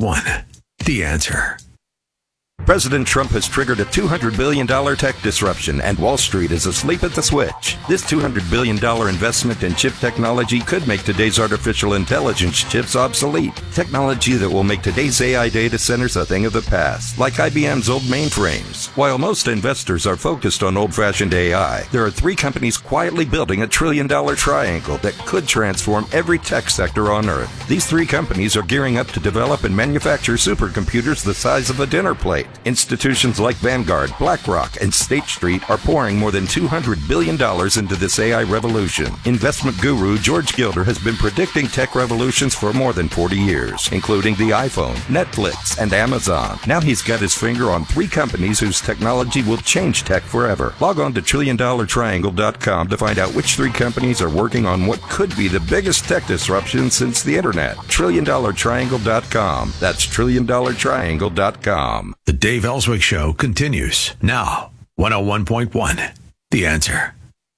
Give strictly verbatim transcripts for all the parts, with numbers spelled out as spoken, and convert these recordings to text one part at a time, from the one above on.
one, The Answer. President Trump has triggered a two hundred billion dollars tech disruption, and Wall Street is asleep at the switch. This two hundred billion dollars investment in chip technology could make today's artificial intelligence chips obsolete. Technology that will make today's A I data centers a thing of the past, like I B M's old mainframes. While most investors are focused on old-fashioned A I, there are three companies quietly building a trillion-dollar triangle that could transform every tech sector on Earth. These three companies are gearing up to develop and manufacture supercomputers the size of a dinner plate. Institutions like Vanguard, BlackRock, and State Street are pouring more than two hundred billion dollars into this A I revolution. Investment guru George Gilder has been predicting tech revolutions for more than forty years, including the iPhone, Netflix, and Amazon. Now he's got his finger on three companies whose technology will change tech forever. Log on to trillion dollar triangle dot com to find out which three companies are working on what could be the biggest tech disruption since the internet. trillion dollar triangle dot com. That's trillion dollar triangle dot com. The Dave Ellswick Show continues now. one oh one point one, The Answer.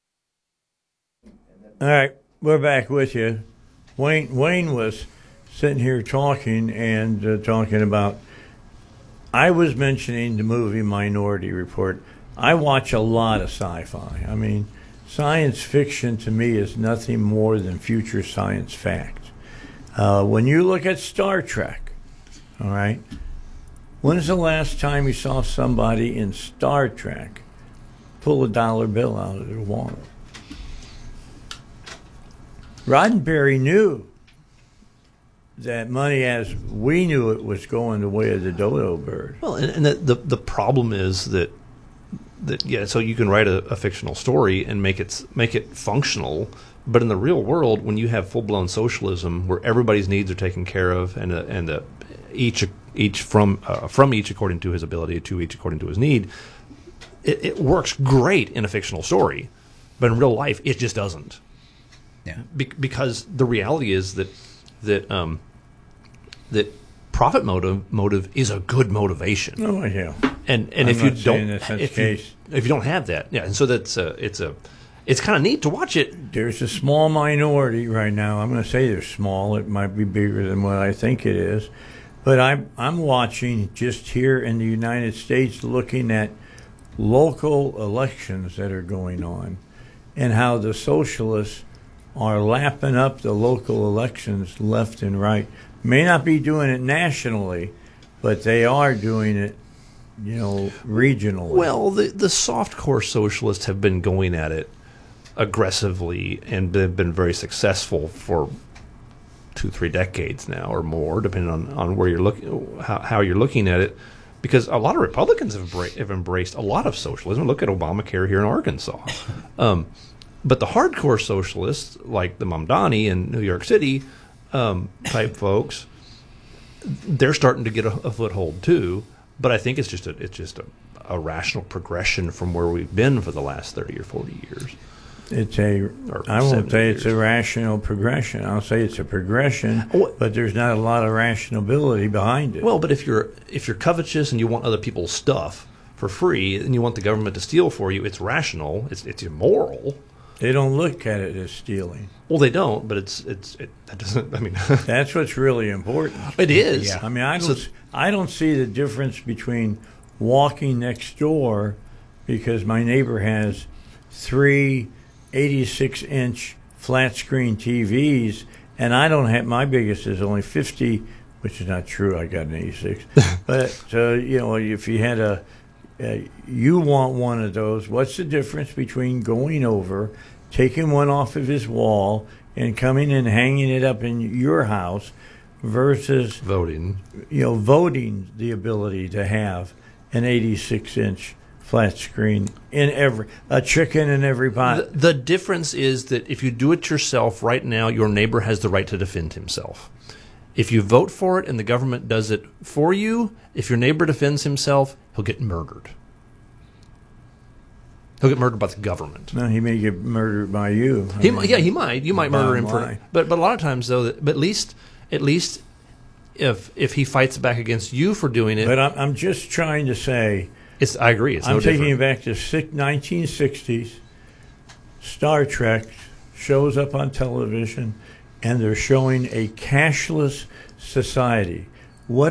All right, we're back with you. Wayne Wayne was sitting here talking and uh, talking about, I was mentioning the movie Minority Report. I watch a lot of sci-fi. I mean, science fiction to me is nothing more than future science fact. Uh, when you look at Star Trek, all right, when's the last time you saw somebody in Star Trek pull a dollar bill out of their wallet? Roddenberry knew that money as we knew it was going the way of the dodo bird. Well, and, and the, the the problem is that that yeah, so you can write a, a fictional story and make it make it functional, but in the real world, when you have full blown socialism where everybody's needs are taken care of and uh, and uh, each each from uh, from each according to his ability, to each according to his need, it, it works great in a fictional story, but in real life, it just doesn't. Yeah, Be- because the reality is that that um, that profit motive motive is a good motivation. Oh yeah, and and I'm if you not don't saying that's the if case. you if you don't have that, yeah, and so that's uh, it's a it's kind of neat to watch it. There's a small minority right now. I'm going to say they're small. It might be bigger than what I think it is, but I'm I'm watching just here in the United States, looking at local elections that are going on, and how the socialists are lapping up the local elections left and right. May not be doing it nationally, but they are doing it, you know, regionally. Well, the the softcore socialists have been going at it aggressively, and they've been very successful for two, three decades now or more, depending on, on where you're looking, how, how you're looking at it. Because a lot of Republicans have, embra- have embraced a lot of socialism. Look at Obamacare here in Arkansas. Um, But the hardcore socialists, like the Mamdani in New York City um, type folks, they're starting to get a, a foothold too. But I think it's just a it's just a, a rational progression from where we've been for the last thirty or forty years. It's a. Or I won't say years. it's a rational progression. I'll say it's a progression, Well, but there's not a lot of rationality behind it. Well, but if you're if you're covetous and you want other people's stuff for free and you want the government to steal for you, it's rational. It's it's immoral. They don't look at it as stealing. Well, they don't, but it's it's it that doesn't. I mean, That's what's really important. it is. I mean, I So- don't. I don't see the difference between walking next door because my neighbor has three eighty-six inch flat screen T Vs, and I don't have. My biggest is only fifty, which is not true. I got an eighty-six, but uh, you know, if you had a, uh, you want one of those. What's the difference between going over, taking one off of his wall, and coming and hanging it up in your house, versus voting? you know, voting the ability to have an eighty-six inch flat screen in every, a chicken in every pot. The, the difference is that if you do it yourself right now, your neighbor has the right to defend himself. If you vote for it and the government does it for you, if your neighbor defends himself, he'll get murdered. He'll get murdered by the government. No, he may get murdered by you. I He, mean, might- yeah, he might. You might murder him bottom line. for. But but a lot of times though, that, but at least at least if if he fights back against you for doing it, But I'm, I'm just trying to say, it's. I agree. It's I'm no taking you different. back to six, nineteen sixties. Star Trek shows up on television, and they're showing a cashless society.